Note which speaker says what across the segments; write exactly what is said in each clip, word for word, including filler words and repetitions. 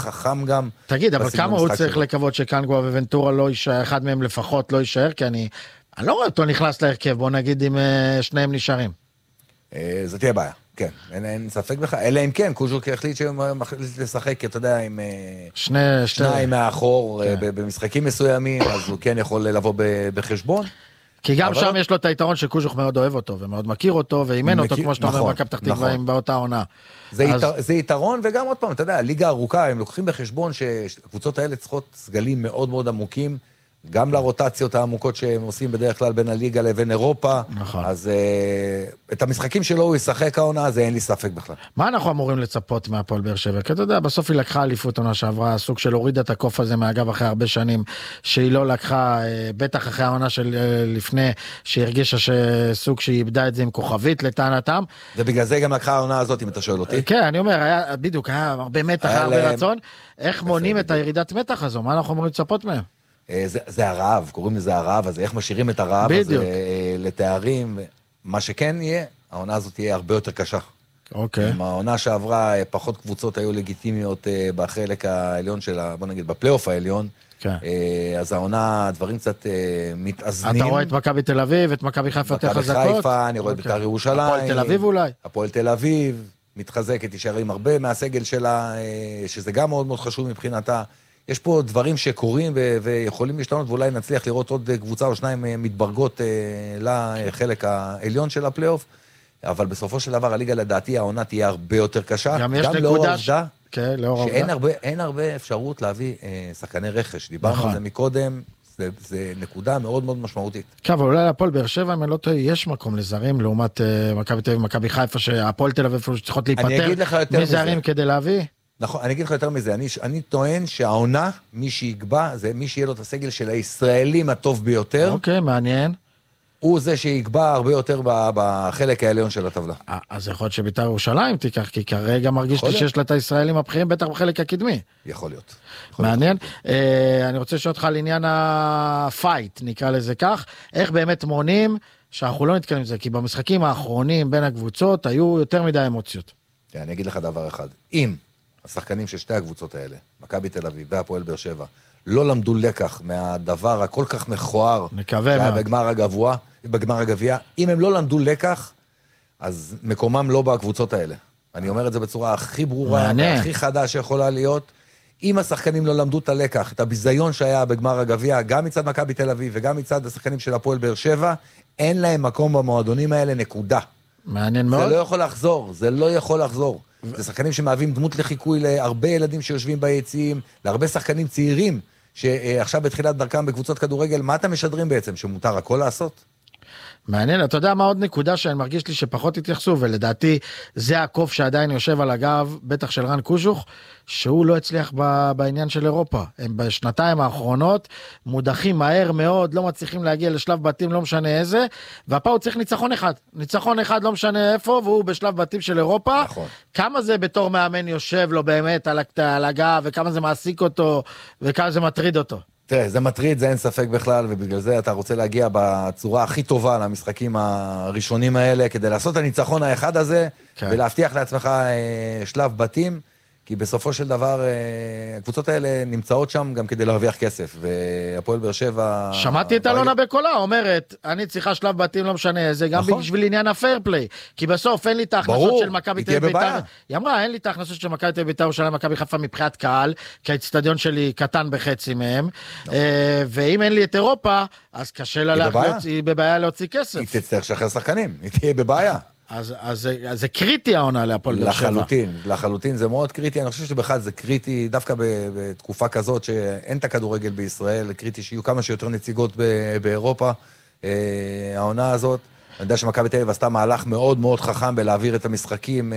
Speaker 1: חכם גם.
Speaker 2: תגיד, אבל כמה הוא צריך לקוות שקנגווה וונטורה לא יישאר, אחד מהם לפחות לא יישאר, כי אני, אני לא רואה אותו נכנס להרכב, בוא נגיד אם שניהם נשארים.
Speaker 1: זה תהיה בעיה, כן, אין, אין ספק בכלל, אלא אם כן, קוז'וק החליט שהוא מחליט לשחק, אתה יודע, עם
Speaker 2: שני,
Speaker 1: שניים מאחור, כן. במשחקים מסוימים, אז הוא כן יכול לבוא בחשבון.
Speaker 2: כי גם אבל... שם יש לו את היתרון שקוז'וך מאוד אוהב אותו, ומאוד מכיר אותו, ואימן מכיר... אותו, כמו שאתה אומר, נכון, מכבי פתח תקווה נכון. עם באותה עונה.
Speaker 1: זה, אז... יתר... זה יתרון, וגם עוד פעם, אתה יודע, ליגה ארוכה, הם לוקחים בחשבון שהקבוצות האלה צריכות סגלים מאוד מאוד עמוקים, גם לרוטציות העמוקות שהם עושים בדרך כלל בין הליגה לבין אירופה, נכון. אז uh, את המשחקים שלו הוא ישחק העונה, זה אין לי ספק בכלל.
Speaker 2: מה אנחנו אמורים לצפות מהפועל באר שבע? כי אתה יודע, בסוף היא לקחה אליפות עונה שעברה, סוג של הורידה את הקוף הזה מהגב אחרי הרבה שנים, שהיא לא לקחה, בטח אחרי העונה של לפני, שהרגישה שסוג שהיא איבדה את זה עם כוכבית לטענתם.
Speaker 1: ובגלל זה גם לקחה העונה הזאת, אם אתה שואל אותי.
Speaker 2: כן, אני אומר, היה, בדיוק, היה הרבה מתח, היה הרבה רצון. איך מונים את הירידת מתח הזו? מה אנחנו אמורים לצפות מהם?
Speaker 1: זה, זה הרעב, קוראים לזה הרעב, אז איך משאירים את הרעב הזה לתארים, מה שכן יהיה, העונה הזאת תהיה הרבה יותר קשה.
Speaker 2: אוקיי.
Speaker 1: עם העונה שעברה, פחות קבוצות היו לגיטימיות בחלק העליון שלה, בוא נגיד, בפלייאוף העליון,
Speaker 2: כן.
Speaker 1: אז העונה, הדברים קצת מתאזנים.
Speaker 2: אתה רואה את מכבי תל אביב, את מכבי חיפה יותר חזקות?
Speaker 1: מכבי חיפה, אני רואה את בית"ר ירושלים.
Speaker 2: הפועל תל אביב אולי?
Speaker 1: הפועל תל אביב, מתחזקת, תישאר עם הרבה מהסגל שלה, שזה גם מאוד מאוד חשוב מבחינתה. יש פה דברים שקורים ו- ויכולים להשתנות, ואולי נצליח לראות עוד קבוצה או שניים מתברגות אה, לחלק העליון של הפלייאוף, אבל בסופו של דבר הליגה לדעתי העונה תהיה הרבה יותר קשה,
Speaker 2: גם,
Speaker 1: גם לאור העובדה
Speaker 2: כן, לאור
Speaker 1: שאין הרבה, אין הרבה אפשרות להביא אה, שחקני רכש, דיברנו נכון. על זה מקודם, זה, זה נקודה מאוד מאוד משמעותית.
Speaker 2: כן, אבל אולי הפועל באר שבע, אם אני לא טועה, יש מקום לזרים, לעומת אה, מכבי תל אביב ומכבי חיפה, שהפועל תל אביב צריכות להיפטר מזרים כדי להביא.
Speaker 1: נכון, אני אגיד לך יותר מזה, אני, אני טוען שהעונה, מי שיקבע, זה מי שיהיה לו את הסגל של הישראלים הטוב ביותר.
Speaker 2: אוקיי, מעניין.
Speaker 1: הוא זה שיקבע הרבה יותר בחלק העליון של הטבלה.
Speaker 2: אז יכול להיות שבית"ר ירושלים תיקח, כי כרגע מרגיש לי שיש לה את הישראלים הבכירים, בטח בחלק הקדמי.
Speaker 1: יכול להיות.
Speaker 2: מעניין. אני רוצה לשאול אותך על עניין הפייט, נקרא לזה כך, איך באמת מונים שאנחנו לא נתקדם עם זה, כי במשחקים האחרונים בין הקבוצות היו יותר מדי אמוציות.
Speaker 1: אני אגיד לך דבר אחד, אם השחקנים של שתי הקבוצות האלה, מכבי תל אביב והפועל באר שבע, לא למדו לקח מהדבר הכל כך מכוער שהיה בגמר הגבוה, בגמר הגביע, אם הם לא למדו לקח, אז מקומם לא בקבוצות האלה. אני אומר את זה בצורה הכי ברורה, הכי חדה שיכולה להיות. אם השחקנים לא למדו את הלקח, את הביזיון שהיה בגמר הגביע, גם מצד מכבי תל אביב וגם מצד השחקנים של הפועל באר שבע, אין להם מקום במועדונים האלה, נקודה.
Speaker 2: מעניין מאוד.
Speaker 1: זה לא יכול לחזור, זה לא יכול לחזור. זה שחקנים שמהווים דמות לחיקוי להרבה ילדים שיושבים ביציעים, להרבה שחקנים צעירים, שעכשיו בתחילת דרכם בקבוצות כדורגל, מה אתם משדרים בעצם? שמותר הכל לעשות?
Speaker 2: מעניין, אתה יודע מה עוד נקודה שאני מרגיש לי שפחות התייחסו, ולדעתי זה הקוף שעדיין יושב על הגב, בטח של רן קוז'וך, שהוא לא הצליח בעניין של אירופה. הם בשנתיים האחרונות מודחים מהר מאוד, לא מצליחים להגיע לשלב בתים, לא משנה איזה, והפעם הוא צריך ניצחון אחד. ניצחון אחד לא משנה איפה, והוא בשלב בתים של אירופה.
Speaker 1: נכון.
Speaker 2: כמה זה בתור מאמן יושב לו באמת על הגב, וכמה זה מעסיק אותו, וכמה זה מטריד אותו.
Speaker 1: תראה, זה מטריד, זה אין ספק בכלל, ובגלל זה אתה רוצה להגיע בצורה הכי טובה למשחקים הראשונים האלה, כדי לעשות את הניצחון האחד הזה, כן. ולהבטיח לעצמך אה, שלב בתים, כי בסופו של דבר, אה, הקבוצות האלה נמצאות שם גם כדי להרוויח כסף, והפועל באר שבע...
Speaker 2: שמעתי את אלונה בקולה, אומרת, אני צריכה שלב בתים, לא משנה, זה גם נכון. בשביל עניין הפייר פליי, כי בסוף אין לי את ההכנסות ברור, של מכבי תל אביב בית"ר, היא אמרה, אין לי את ההכנסות של מכבי תל אביב בית"ר ירושלים, מכבי חיפה מבחינת קהל, כי האצטדיון שלי קטן בחצי מהם, נכון. אה, ואם אין לי את אירופה, אז קשה לה להוציא, היא בבעיה להוציא כסף.
Speaker 1: היא תצטרך שחרר שחקנים, היא תהיה בבעיה.
Speaker 2: אז, אז, אז זה קריטי העונה להפועל באר שבע.
Speaker 1: לחלוטין, לחלוטין, זה מאוד קריטי, אני חושב שבכלל זה קריטי, דווקא בתקופה כזאת שאין את הכדורגל בישראל, קריטי שיהיו כמה שיותר נציגות באירופה, העונה הזאת. אני יודע שמכבי תל אביב עשתה מהלך מאוד מאוד חכם בלהעביר את המשחקים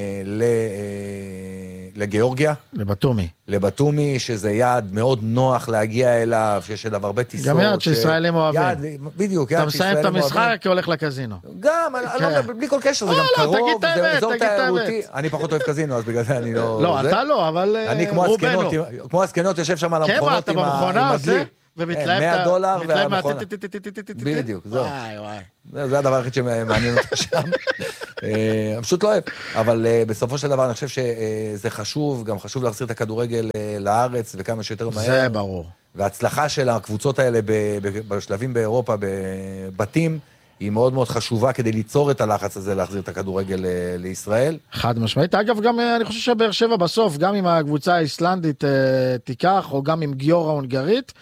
Speaker 1: לגיאורגיה.
Speaker 2: לבטומי.
Speaker 1: לבטומי, שזה יעד מאוד נוח להגיע אליו, שיש אליו הרבה טיסות.
Speaker 2: גם יעד שישראלים אוהבים.
Speaker 1: בדיוק, יעד שישראלים
Speaker 2: אוהבים. אתה מסיים את המשחק כי הולך לקזינו.
Speaker 1: גם, בלי כל קשר, זה גם קרוב, זה אזור תיירותי. אני פחות אוהב קזינו, אז בגלל זה אני לא...
Speaker 2: לא, אתה לא, אבל רובנו.
Speaker 1: כמו הסקנות יושב שם על המכונות עם הדלי. מאה דולר והמכונה. בדיוק, זהו. זה הדבר הכי שמעניין אותך שם. פשוט לא אוהב. אבל בסופו של דבר אני חושב שזה חשוב, גם חשוב להחזיר את הכדורגל לארץ וכמה שיותר מהר.
Speaker 2: זה ברור.
Speaker 1: וההצלחה של הקבוצות האלה בשלבים באירופה, בבתים, היא מאוד מאוד חשובה כדי ליצור את הלחץ הזה, להחזיר את הכדורגל לישראל.
Speaker 2: חד משמעית. אגב, גם אני חושב שבאר שבע בסוף, גם אם הקבוצה האיסלנדית תיקח, או גם עם גיורא ההונגרית,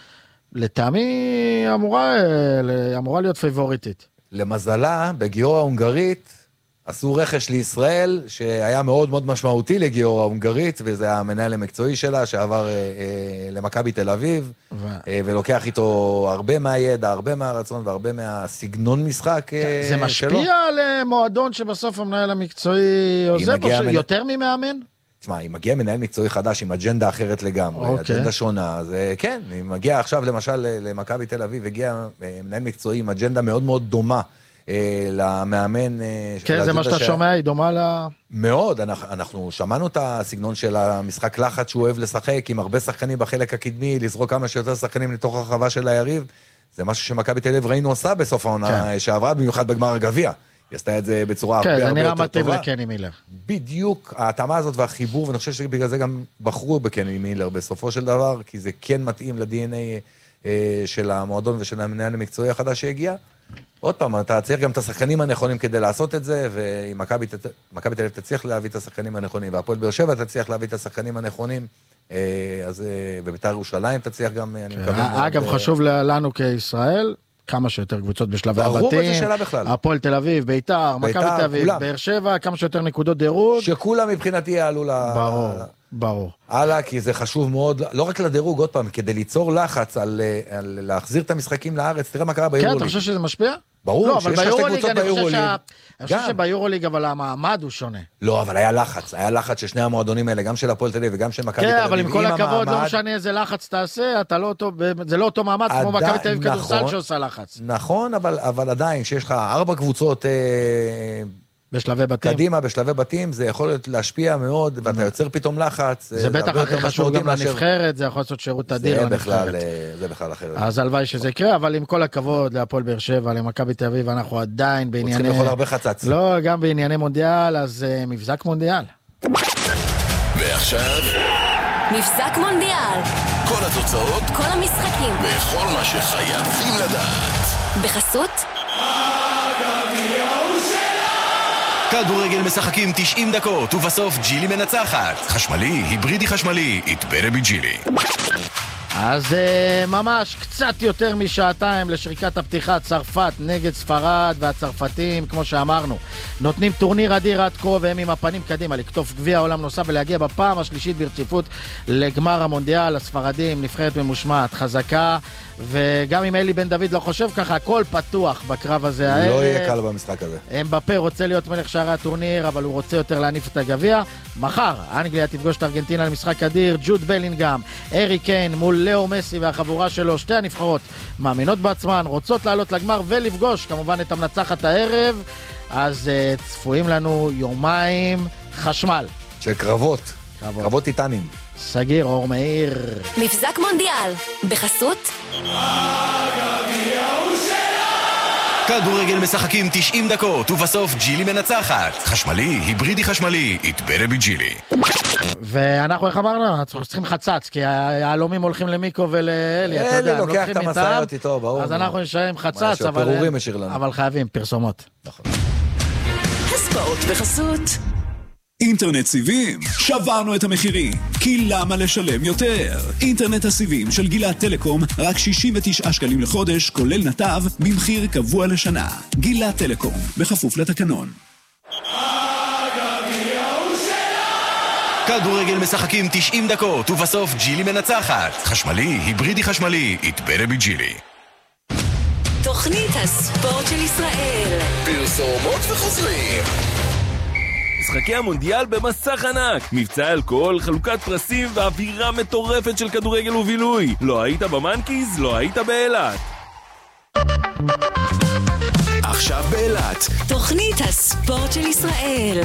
Speaker 2: לטעמי אמורה, אמורה להיות פייבוריטית.
Speaker 1: למזלה, בגיורא ההונגרית, עשו רכש לישראל, שהיה מאוד מאוד משמעותי לגיורא ההונגרית, וזה המנהל המקצועי שלה, שעבר אה, אה, למכבי תל אביב, ו... אה, ולוקח איתו הרבה מהידע, הרבה מהרצון, והרבה מהסגנון משחק אה,
Speaker 2: זה משפיע
Speaker 1: שלו.
Speaker 2: על מועדון שבסוף המנהל המקצועי עוזב מנ... יותר ממאמן?
Speaker 1: תשמע, אם מגיע מנהל מקצועי חדש עם אג'נדה אחרת לגמרי, אוקיי. אג'נדה שונה, אז כן, אם מגיע עכשיו למשל למכבי תל אביב, הגיע מנהל מקצועי עם אג'נדה מאוד מאוד דומה, למאמן...
Speaker 2: כן, זה מה שאתה שומע, היא דומה ל...
Speaker 1: מאוד, אנחנו שמענו את הסגנון של המשחק לחץ שהוא אוהב לשחק, עם הרבה שחקנים בחלק הקדמי, לזרוק כמה שיותר שחקנים לתוך הרחבה של היריב, זה משהו שמכבי תל אביב ראינו עושה בסוף העונה שעברה, במיוחד בגמר הגביע. היא עשתה את זה בצורה הרבה הרבה יותר טובה. כן, זה נראה מתאים לקני מילר. בדיוק, ההתאמה הזאת והחיבור, ואני חושב שבגלל זה גם בחרו בקני מילר בסופו של דבר, כי זה כן מתאים ל-די אן איי של המועדון ושל המנהל המקצועי החדש שהגיע. עוד פעם, אתה צריך גם את השחקנים הנכונים כדי לעשות את זה, ואם מכבי תל אביב תצליח להביא את השחקנים הנכונים, והפועל באר שבע תצליח להביא את השחקנים הנכונים, אז בבית"ר ירושלים תצליח גם, אני מקווה...
Speaker 2: אגב, חשוב לנו כישראל, כמה שיותר קבוצות בשלבי הבתים, הפועל תל אביב, בית"ר, מכבי תל אביב, באר שבע, כמה שיותר נקודות דירוג.
Speaker 1: שכולם מבחינתי יעלו ל...
Speaker 2: ברור, ברור.
Speaker 1: הלאה, כי זה חשוב מאוד, לא רק לדירוג, עוד פעם, כדי ליצור לחץ על להחזיר את המשחקים לארץ, תראה מה קרה ביורוליג.
Speaker 2: כן, אתה חושב שזה משפיע?
Speaker 1: ברור, שיש לך שתי קבוצות ביורוליג.
Speaker 2: אני חושב שביורוליג, אבל המעמד הוא שונה.
Speaker 1: לא, אבל היה לחץ, היה לחץ של שני המועדונים האלה, גם של הפועל תל אביב וגם של מכבי תל אביב.
Speaker 2: כן, אבל עם כל הכבוד, לא משנה איזה לחץ תעשה, זה לא אותו מעמד כמו מכבי תל אביב כדורסל שעושה לחץ.
Speaker 1: נכון, אבל עדיין, שיש לך ארבע קבוצות
Speaker 2: בשלבי בתים.
Speaker 1: קדימה, בשלבי בתים, זה יכול להשפיע מאוד, ואתה יוצר פתאום לחץ.
Speaker 2: זה בטח הכי חשוב גם לנבחרת, זה יכול לעשות שירות אדיר לנבחרת.
Speaker 1: זה בכלל אחרת.
Speaker 2: אז הלוואי שזה יקרה, אבל עם כל הכבוד להפועל באר שבע, למכבי תל אביב, אנחנו עדיין בענייני...
Speaker 1: צריכים לאכול הרבה חצץ.
Speaker 2: לא, גם בענייני מונדיאל, אז מבזק מונדיאל.
Speaker 3: ועכשיו... מבזק מונדיאל. כל התוצאות, כל המשחקים, וכל מה שחייבים לדעת. בחסות... כדורגל משחקים תשעים דקות, ובסוף ג'ילי מנצחת. חשמלי, היברידי חשמלי, יתברה בג'ילי.
Speaker 2: אז ממש קצת יותר משעתיים לשריקת הפתיחה, צרפת נגד ספרד, והצרפתים, כמו שאמרנו, נותנים טורניר אדיר עד כה, והם עם הפנים קדימה לקטוף גביע העולם נוסף ולהגיע בפעם השלישית ברציפות לגמר המונדיאל. הספרדים נבחרת ממושמעת, חזקה, וגם אם אלי בן דוד לא חושב ככה, הכל פתוח בקרב הזה.
Speaker 1: לא יהיה קל במשחק הזה.
Speaker 2: אמבפה רוצה להיות מלך שערי הטורניר, אבל הוא רוצה יותר להניף את הגביע. מחר, אנגליה תפגוש את ארגנטינה למשחק אדיר, ג'וד בלינגהם, ארי קיין מול לאו מסי והחבורה שלו, שתי הנבחרות מאמינות בעצמן, רוצות לעלות לגמר ולפגוש כמובן את המנצחת הערב. אז uh, צפויים לנו יומיים חשמל.
Speaker 1: של קרבות, קרבות, קרבות טיטנים.
Speaker 2: סגיר, אור מאיר.
Speaker 3: מבזק מונדיאל, בחסות כדורגל משחקים תשעים דקות, ובסוף ג'ילי מנצחת. חשמלי, היברידי חשמלי, יתברה בג'ילי.
Speaker 2: ואנחנו, איך אמרנו, אנחנו צריכים חצץ, כי היהלומים הולכים למיקו ולאלי, אתה יודע,
Speaker 1: אלי לוקח את המסעיות איתו, ברור.
Speaker 2: אז אנחנו נשאר עם חצץ, אבל חייבים פרסומות.
Speaker 1: נכון.
Speaker 3: הספורט בחסות
Speaker 4: אינטרנט סיבים, שברנו את המחירים, כי למה לשלם יותר? אינטרנט הסיבים של גילת טלקום, רק שישים ותשעה שקלים לחודש, כולל נתב, במחיר קבוע לשנה. גילת טלקום, בכפוף לתקנון.
Speaker 3: כדורגל משחקים תשעים דקות, ובסוף ג'ילי מנצחת. חשמלי, היברידי חשמלי, יתברה בג'ילי. תוכנית הספורט של ישראל. פרסומות וחוזרים. משחקי המונדיאל במסך ענק, מבצע אלכוהול, חלוקת פרסים ואווירה מטורפת של כדורגל ובילוי. לא היית במנקיז? לא היית באילת. עכשיו באילת תוכנית הספורט של ישראל.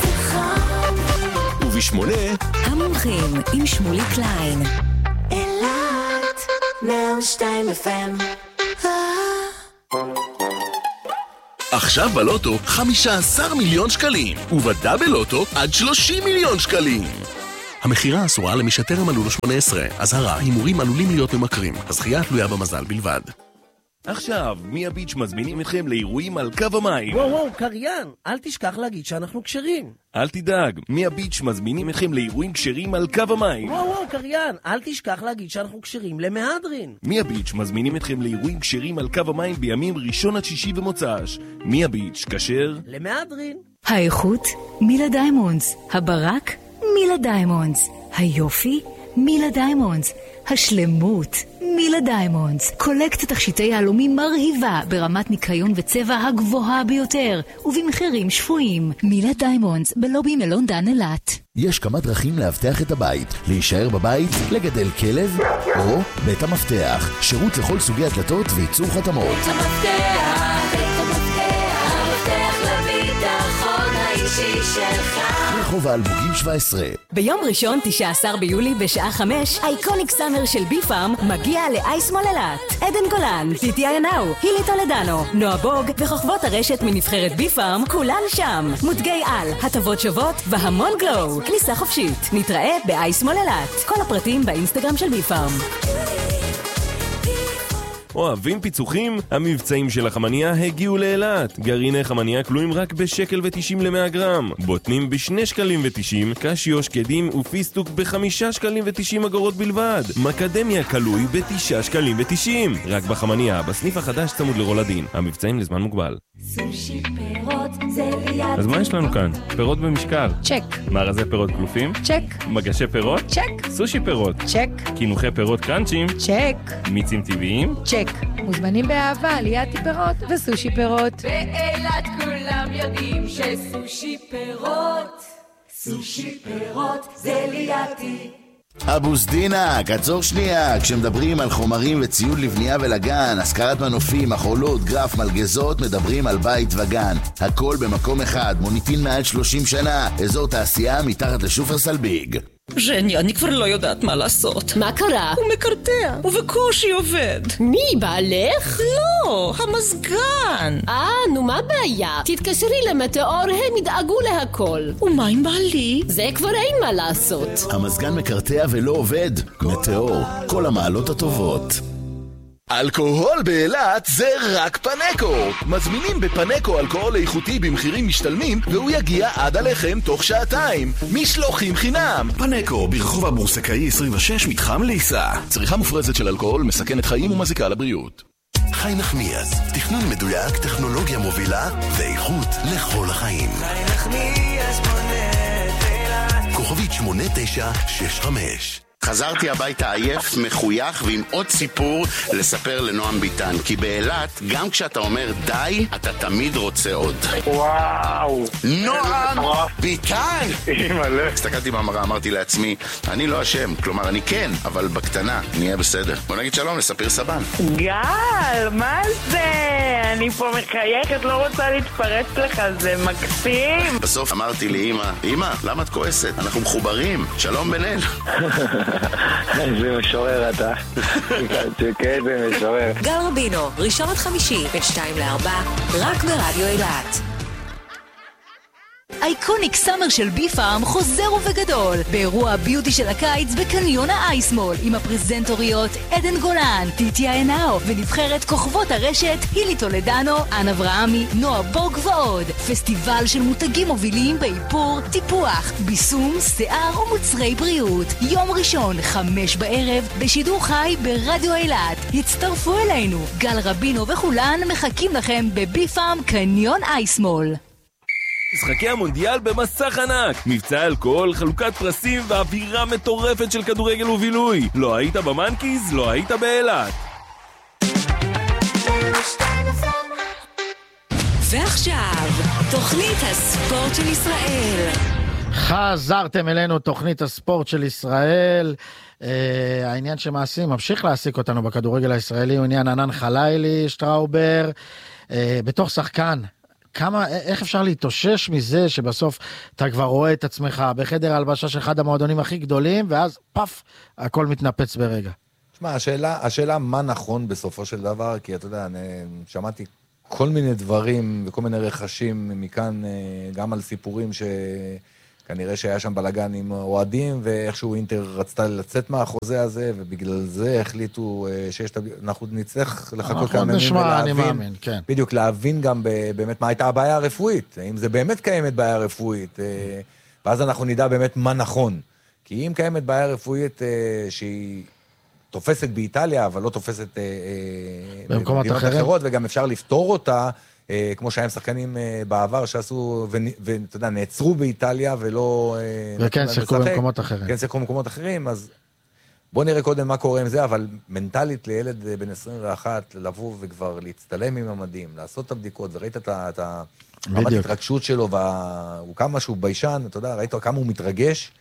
Speaker 3: ובשמונה המומחים עם שמולי קליין. אילת מאה ושתיים אף אם. עכשיו בלוטו חמישה עשר מיליון שקלים, ובדאבל לוטו עד שלושים מיליון שקלים. המחירה אסורה למשתר המלאו לו שמונה עשרה. אזהרה, הימורים עלולים להיות ממכרים. הזכייה תלויה במזל בלבד. עכשיו, מיה ביץ' מזמינים אתכם לאירועים על קו המים.
Speaker 5: וואו וואו, קריין, אל תשכח להגיד שאנחנו קשרים.
Speaker 3: אל תדאג, מיה ביץ' מזמינים אתכם לאירועים קשרים על קו המים.
Speaker 5: וואו וואו, קריין, אל תשכח להגיד שאנחנו קשרים למהדרין.
Speaker 3: מיה ביץ' מזמינים אתכם לאירועים קשרים על קו המים בימים ראשון עד שישי ומוצ"ש. מיה ביץ' כשר
Speaker 5: למהדרין.
Speaker 6: האיכות מילה דיימונדס, הברק מילה דיימונדס, היופי מילה דיימונדס, השלמות מילה דיימונדס. קולקט תכשיטי יהלומים מרהיבה ברמת ניקיון וצבע הגבוהה ביותר ובמחירים שפויים. מילה דיימונדס בלובי מלון דן אילת.
Speaker 7: יש כמה דרכים להבטח את הבית: להישאר בבית, לגדל כלב או בית המפתח, שירות לכל סוגי הדלתות וייצור חתמות.
Speaker 8: בית המפתח, בית המפתח, המפתח לביטחון האישי שלך.
Speaker 7: רחוב האלמוגים שבע עשרה.
Speaker 9: ביום ראשון תשעה עשר ביולי בשעה חמש, אייקוניק סאמר של בי פארם מגיע לאייסמול אילת. עדן גולן, טיטי איינאו, הילי טולדנו, נועה בוג וחוכבות הרשת מנבחרת בי פארם, כולן שם. מותגי על, הטבות שוות והמון גלו. כניסה חופשית. נתראה באייסמול אילת. כל הפרטים באינסטגרם של בי פארם.
Speaker 3: אוהבים פיצוחים? המבצעים של החמניה הגיעו לאילת. גרעיני חמניה כלואים רק בשקל ותשעים למאה גרם. בוטנים בשני שקלים ותשעים, קשיו שקדים ופיסטוק בחמישה שקלים ותשעים אגורות בלבד. מקדמיה כלוי בתשעה שקלים ותשעים. רק בחמניה, בסניף החדש צמוד לרולדין. המבצעים לזמן מוגבל.
Speaker 8: סושי פירות זה ליד.
Speaker 3: אז מה יש לנו כאן? פירות במשקל.
Speaker 10: צ'ק.
Speaker 3: מארזי פירות קלופים?
Speaker 10: צ'ק.
Speaker 3: מגשי פירות?
Speaker 10: צ'ק.
Speaker 3: סושי פירות?
Speaker 10: צ'ק.
Speaker 3: קינוחי פירות קרנצ'ים?
Speaker 10: צ'ק.
Speaker 3: מיצים טבעיים?
Speaker 10: צ'ק. מוזמנים באהבה ליד פירות וסושי פירות.
Speaker 8: באילת כולם יודעים שסושי פירות, סושי פירות זה לידי.
Speaker 7: אבו סדינק, עצור שנייה. כשמדברים על חומרים וציוד לבנייה ולגן, השכרת מנופים, מחולות, גרף, מלגזות, מדברים על בית וגן. הכל במקום אחד, מוניטין מעל שלושים שנה, אזור תעשייה מתחת לשופרסל ביג.
Speaker 11: ז'ני, אני כבר לא יודעת מה לעשות.
Speaker 9: מה קרה?
Speaker 11: הוא מקרטע, ובקושי עובד.
Speaker 9: מי, בעלך?
Speaker 11: לא, המזגן.
Speaker 9: אה, נו מה הבעיה? תתקשרי למטאור, הם ידאגו להכל.
Speaker 11: ומה עם בעלי?
Speaker 9: זה כבר אין מה לעשות.
Speaker 7: המזגן מקרטע ולא עובד. מטאור, כל המעלות הטובות.
Speaker 3: אלכוהול באילת זה רק פנקו. מזמינים בפנקו אלכוהול איכותי במחירים משתלמים, והוא יגיע עד עליכם תוך שעתיים. משלוחים חינם. פנקו ברחוב הבורסקאי עשרים ושש מתחם ליסה. צריכה מופרזת של אלכוהול מסכנת חיים ומזיקה לבריאות.
Speaker 12: חי נחמיאס, תכנון מדויק, טכנולוגיה מובילה ואיכות לכל החיים. חי נחמיאס בונה אילת. כוכבית שמונה תשע שש חמש.
Speaker 13: חזרתי הביתה עייף, מחוייך ועם עוד סיפור לספר לנועם ביטן, כי באילת, גם כשאתה אומר די, אתה תמיד רוצה עוד.
Speaker 14: וואו!
Speaker 13: נועם ביטן!
Speaker 14: אימא'לה.
Speaker 13: הסתכלתי במראה, אמרתי לעצמי, אני לא אשם, כלומר אני כן, אבל בקטנה, נהיה בסדר. בוא נגיד שלום לספיר סבן.
Speaker 14: גל, מה זה? אני פה מחייכת, לא רוצה להתפרץ לך, זה מקסים.
Speaker 13: בסוף אמרתי לי, אמא, אמא, למה את כועסת? אנחנו מחוברים, שלום בן אל.
Speaker 14: איזה משורר אתה. כן, זה משורר.
Speaker 15: גל רבינו, ראשון עד חמישי, בין שתיים לארבע, רק ברדיו אילת.
Speaker 6: אייקוניק סאמר של בי פארם חוזר ובגדול באירוע הביוטי של הקיץ בקניון האייסמול עם הפרזנטוריות עדן גולן, טיטי איינאו ונבחרת כוכבות הרשת הילי טולדנו, אן אברהמי, נועה בוג ועוד. פסטיבל של מותגים מובילים באיפור, טיפוח, ביסום, שיער ומוצרי בריאות. יום ראשון, חמש בערב, בשידור חי ברדיו אילת. הצטרפו אלינו, גל רבינו וכולן מחכים לכם בבי פארם קניון אייסמול.
Speaker 3: משחקי המונדיאל במסך ענק, מבצע אלכוהול, חלוקת פרסים ואווירה מטורפת של כדורגל ובילוי. לא היית במנקיז, לא היית באילת.
Speaker 15: ועכשיו, תוכנית הספורט של ישראל.
Speaker 2: חזרתם אלינו, תוכנית הספורט של ישראל. Uh, העניין שמעשים ממשיך להעסיק אותנו בכדורגל הישראלי הוא עניין ענן חלילי, שטראובר, uh, בתוך שחקן. כמה, איך אפשר להתאושש מזה שבסוף אתה כבר רואה את עצמך בחדר הלבשה של אחד המועדונים הכי גדולים, ואז פף, הכל מתנפץ ברגע.
Speaker 1: תשמע, השאלה, השאלה מה נכון בסופו של דבר, כי אתה יודע, אני שמעתי כל מיני דברים וכל מיני רכשים מכאן, גם על סיפורים שכנראה שהיה שם בלגן עם אוהדים, ואיכשהו אינטר רצתה לצאת מהחוזה הזה, ובגלל זה החליטו שיש, אנחנו נצטרך לחכות כמה ימים ולהבין,
Speaker 2: כן.
Speaker 1: בדיוק להבין גם באמת מה הייתה הבעיה הרפואית, אם זה באמת קיימת בעיה רפואית, ואז אנחנו נדע באמת מה נכון. כי אם קיימת בעיה רפואית שהיא תופסת באיטליה, אבל לא תופסת במדינות אחרות, וגם אפשר לפתור אותה, כמו שהם שחקנים בעבר שעשו, ואתה יודע, נעצרו באיטליה ולא...
Speaker 2: וכן, שיחקו במקומות אחרים.
Speaker 1: כן, שיחקו במקומות אחרים, אז בוא נראה קודם מה קורה עם זה, אבל מנטלית לילד בן עשרים ואחת, לבוא וכבר להצטלם עם המדים, לעשות את הבדיקות, וראית את הרמת התרגשות שלו, והוא כמה שהוא ביישן, אתה יודע, ראית כמה הוא מתרגש,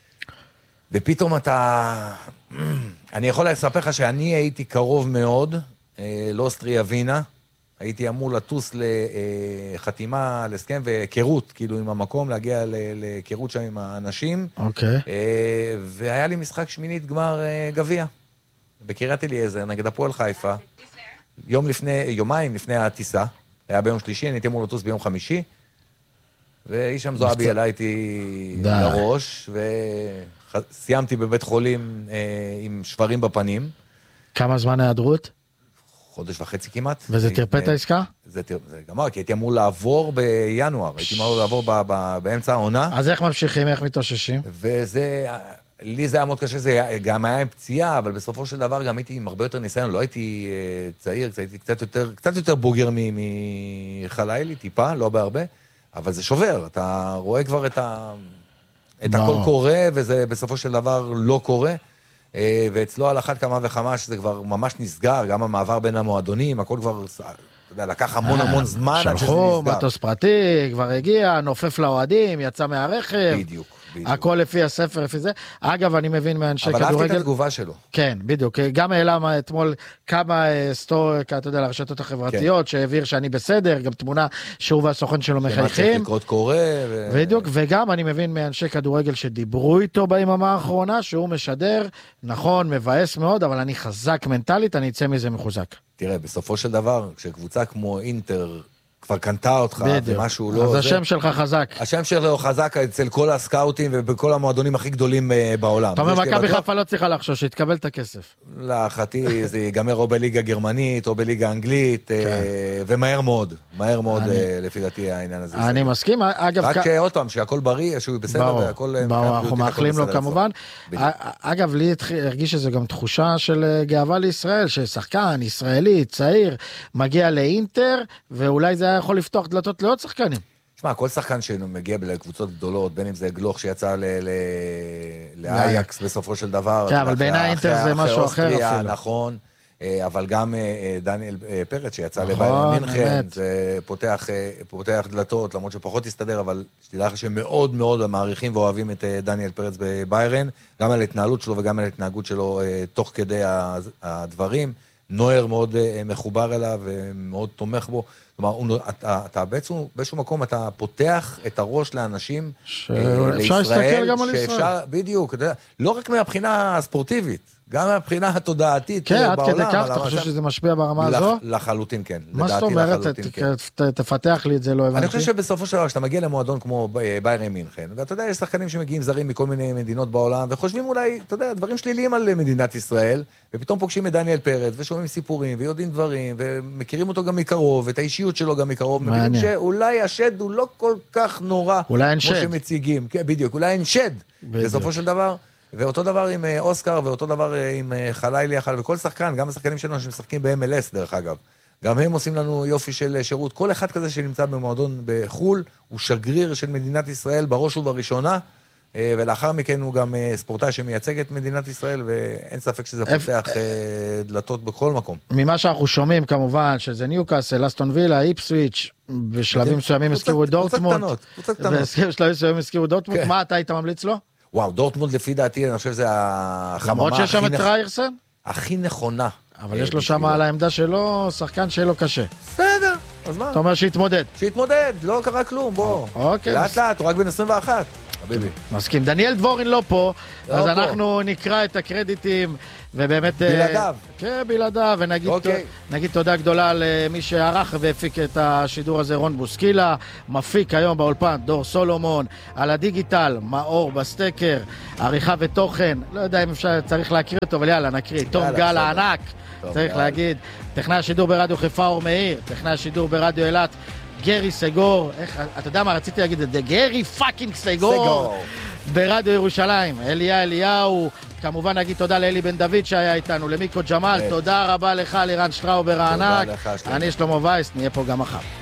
Speaker 1: ופתאום אתה... אני יכול לספר לך שאני הייתי קרוב מאוד לאוסטריה וינה, הייתי אמור לטוס לחתימה, להסכם והיכרות, כאילו עם המקום, להגיע להיכרות שם עם האנשים.
Speaker 2: אוקיי.
Speaker 1: והיה לי משחק שמינית גמר גביע, בקריית אליעזר, נגד הפועל חיפה, יום לפני, יומיים לפני הטיסה, היה ביום שלישי, אני הייתי אמור לטוס ביום חמישי, ואיש שם זועבי עלה איתי לראש, וסיימתי בבית חולים עם שברים בפנים. כמה
Speaker 2: זמן ההיעדרות?
Speaker 1: חודש וחצי כמעט.
Speaker 2: וזה תרפא את העסקה?
Speaker 1: זה גמר, כי הייתי אמור לעבור בינואר, הייתי אמור לעבור באמצע העונה.
Speaker 2: אז איך ממשיכים, איך מתאוששים?
Speaker 1: וזה, לי זה היה מאוד קשה, זה גם היה עם פציעה, אבל בסופו של דבר גם הייתי עם הרבה יותר ניסיון, לא הייתי צעיר, הייתי קצת יותר, קצת יותר בוגר מחלילי, טיפה, לא בהרבה, אבל זה שובר, אתה רואה כבר את ה... את הכל קורה, וזה בסופו של דבר לא קורה. ואצלו על אחת כמה וכמה שזה כבר ממש נסגר, גם המעבר בין המועדונים, הכל כבר, אתה יודע, לקח המון המון זמן עד שזה נסגר.
Speaker 2: שלחו, מטוס פרטי, כבר הגיע, נופף לאוהדים, יצא מהרכב.
Speaker 1: בדיוק, בדיוק.
Speaker 2: הכל לפי הספר, לפי זה. אגב, אני מבין מאנשי כדורגל...
Speaker 1: אבל אהבתי את התגובה שלו.
Speaker 2: כן, בדיוק. גם העלה אתמול כמה סטורי, אתה יודע, לרשתות החברתיות, שהעביר שאני בסדר, גם תמונה שהוא והסוכן שלו מחייכים.
Speaker 1: לקרות קורה.
Speaker 2: בדיוק, וגם אני מבין מאנשי כדורגל שדיברו איתו ביממה האחרונה, שהוא משדר, נכון, מבאס מאוד, אבל אני חזק מנטלית, אני אצא מזה מחוזק.
Speaker 1: תראה, בסופו של דבר, כשקבוצה כמו אינטר כבר קנתה אותך, ומשהו לא...
Speaker 2: אז השם שלך חזק.
Speaker 1: השם שלך חזק אצל כל הסקאוטים ובכל המועדונים הכי גדולים בעולם.
Speaker 2: אתה אומר, מכבי חיפה לא צריכה לחשוש, שיתקבל את הכסף.
Speaker 1: להערכתי, זה ייגמר או בליגה גרמנית, או בליגה אנגלית, ומהר מאוד, מהר מאוד, לפי דעתי, העניין הזה.
Speaker 2: אני מסכים, אגב...
Speaker 1: רק עוד פעם, שהכל בריא, שהוא בסדר, והכל...
Speaker 2: ברור, אנחנו מאחלים לו כמובן. אגב, לי הרגיש שזה גם תחושה של גאווה לישראל, ששחקן ישראלי, צעיר, מגיע לאינטר, ואולי זה יכול לפתוח דלתות לעוד שחקנים.
Speaker 1: תשמע, כל שחקן שמגיע לקבוצות גדולות, בין אם זה גלוך שיצא לאייקס בסופו של דבר.
Speaker 2: כן, אבל בעיניי אינטר זה משהו אחר אפילו.
Speaker 1: נכון, אבל גם דניאל פרץ שיצא לביירן מינכן, זה פותח דלתות, למרות שפחות יסתדר, אבל שתדע לך שמאוד מאוד מעריכים ואוהבים את דניאל פרץ בביירן, גם על התנהלות שלו וגם על התנהגות שלו תוך כדי הדברים. נוער מאוד מחובר אליו ומאוד תומך בו. כלומר, אתה, אתה בעצם, באיזשהו מקום, אתה פותח את הראש לאנשים
Speaker 2: לישראל. אפשר להסתכל גם על ישראל.
Speaker 1: בדיוק, לא רק מהבחינה הספורטיבית, גם מהבחינה התודעתית
Speaker 2: כן, עד כדי כך, אתה חושב שזה משפיע ברמה הזו?
Speaker 1: לחלוטין, כן.
Speaker 2: מה זאת אומרת? תפתח לי את זה, לא הבנתי.
Speaker 1: אני חושב שבסופו של דבר, כשאתה מגיע למועדון כמו ביירן מינכן, ואתה יודע, יש שחקנים שמגיעים זרים מכל מיני מדינות בעולם, וחושבים אולי, אתה יודע, דברים שליליים על מדינת ישראל, ופתאום פוגשים את דניאל פרץ, ושומעים סיפורים, ויודעים דברים, ומכירים אותו גם מקרוב, את האישיות שלו גם מקרוב, מבינים שאולי השד הוא לא כל כך נורא, כמו שמציגים. בדיוק, אולי אין שד. בסופו של דבר, ואותו דבר עם אוסקר, ואותו דבר עם חלילי, וכל שחקן, גם השחקנים שלנו שמשחקים ב-אם אל אס דרך אגב, גם הם עושים לנו יופי של שירות. כל אחד כזה שנמצא במועדון בחול, הוא שגריר של מדינת ישראל בראש ובראשונה, ולאחר מכן הוא גם ספורטאי שמייצג את מדינת ישראל, ואין ספק שזה פותח דלתות בכל מקום.
Speaker 2: ממה שאנחנו שומעים כמובן, שזה ניוקאסל, אסטון וילה, איפסוויץ', בשלבים מסוימים הזכירו דורטמונד, בשלבים מסוימים הזכירו דורטמונד, מה אתה היית ממליץ לו?
Speaker 1: וואו, דורטמונד לפי דעתי, אני חושב שזה החממה
Speaker 2: למרות שיש שם את ריירסן?
Speaker 1: הכי נכונה.
Speaker 2: אבל יש לו שם על העמדה שלו, שחקן שלו קשה.
Speaker 1: בסדר, אז מה?
Speaker 2: אתה אומר שיתמודד.
Speaker 1: שיתמודד, לא קרה כלום, בוא.
Speaker 2: אוקיי.
Speaker 1: לאט לאט, הוא רק בן עשרים ואחת. חביבי.
Speaker 2: מסכים. דניאל דבורין לא פה, אז אנחנו נקרא את הקרדיטים, ובאמת...
Speaker 1: בלעדיו.
Speaker 2: כן, בלעדיו, ונגיד תודה גדולה למי שערך והפיק את השידור הזה, רון בוסקילה, מפיק היום באולפן, דור סולומון, על הדיגיטל, מאור בסטקר, עריכה ותוכן, לא יודע אם אפשר, צריך להקריא אותו, אבל יאללה, נקריא, תום גל הענק, צריך להגיד, טכנאי השידור ברדיו חיפה אור מאיר, טכנאי השידור ברדיו אילת, גרי סגור, איך, אתה יודע מה רציתי להגיד את זה, גרי פאקינג סגור, ברדיו ירושלים, אליה אליהו, כמובן נגיד תודה לאלי בן דוד שהיה איתנו, למיקו ג'מאל, תודה רבה לך לירן שטראובר הענק, אני שלמה וייס, נהיה פה גם מחר.